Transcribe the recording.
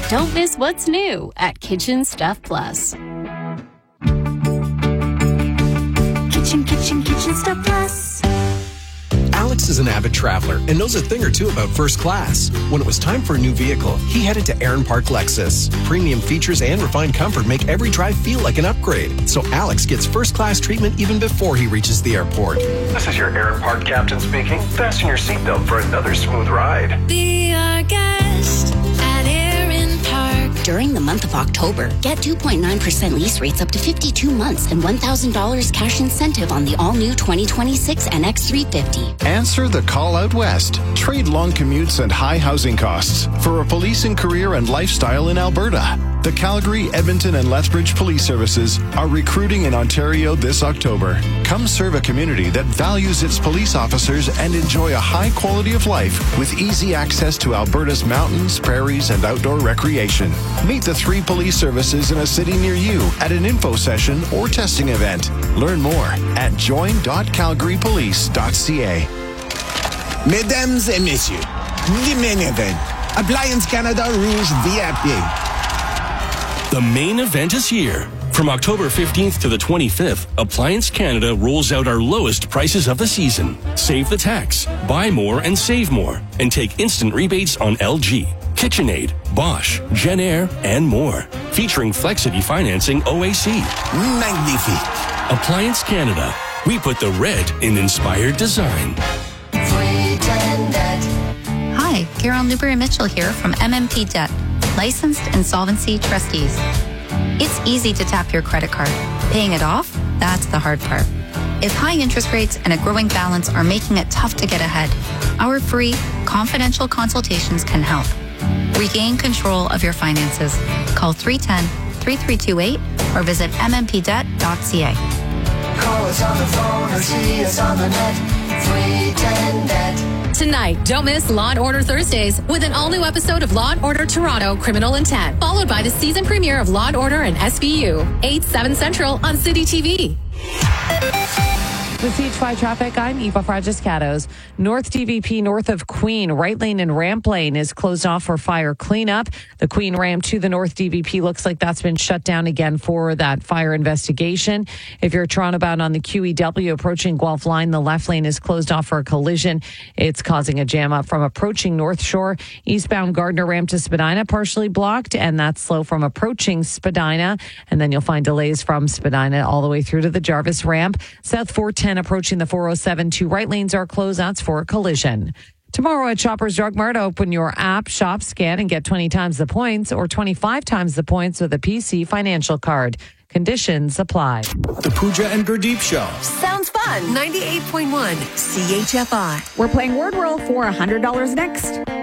Don't miss what's new at Kitchen Stuff Plus. Kitchen Stuff Plus. Alex is an avid traveler and knows a thing or two about first class. When it was time for a new vehicle, he headed to Aaron Park Lexus. Premium features and refined comfort make every drive feel like an upgrade. So Alex gets first class treatment even before he reaches the airport. This is your Aaron Park captain speaking. Fasten your seatbelt for another smooth ride. Be our guest at Aaron Park. During the month of October, get 2.9% lease rates up to 52 months and $1,000 cash incentive on the all-new 2026 NX350. Answer the call out west. Trade long commutes and high housing costs for a policing career and lifestyle in Alberta. The Calgary, Edmonton, and Lethbridge Police Services are recruiting in Ontario this October. Come serve a community that values its police officers and enjoy a high quality of life with easy access to Alberta's mountains, prairies, and outdoor recreation. Meet the 3 police services in a city near you at an info session or testing event. Learn more at join.calgarypolice.ca. Mesdames et messieurs, the main event. Appliance Canada Rouge VIP. The main event is here. From October 15th to the 25th, Appliance Canada rolls out our lowest prices of the season. Save the tax, buy more and save more, and take instant rebates on LG, KitchenAid, Bosch, Genair, and more. Featuring Flexity Financing OAC. Magnifique. Appliance Canada. We put the red in inspired design. Hi, Carol Newberry-Mitchell here from MMP Debt, licensed insolvency trustees. It's easy to tap your credit card. Paying it off, that's the hard part. If high interest rates and a growing balance are making it tough to get ahead, our free, confidential consultations can help. Regain control of your finances. Call 310-3328 or visit mmpdebt.ca. Call us on the phone or see us on the net. 310-DEBT. Tonight, don't miss Law & Order Thursdays with an all-new episode of Law & Order Toronto Criminal Intent, followed by the season premiere of Law & Order and SVU, 8/7 Central on City TV. With CH5 traffic, I'm Eva Fragiscatos. North DVP north of Queen, right lane and ramp lane is closed off for fire cleanup. The Queen ramp to the North DVP looks like that's been shut down again for that fire investigation. If you're Toronto bound on the QEW approaching Guelph line, the left lane is closed off for a collision. It's causing a jam up from approaching North Shore. Eastbound Gardner ramp to Spadina partially blocked, and that's slow from approaching Spadina. And then you'll find delays from Spadina all the way through to the Jarvis ramp. South 410 approaching the 407, 2 right lanes are closed. That's for a collision. Tomorrow at Shoppers Drug Mart, open your app, shop, scan, and get 20 times the points or 25 times the points with a PC financial card. Conditions apply. The Pooja and Gurdeep Show. Sounds fun. 98.1 CHFI. We're playing Word World for $100 next.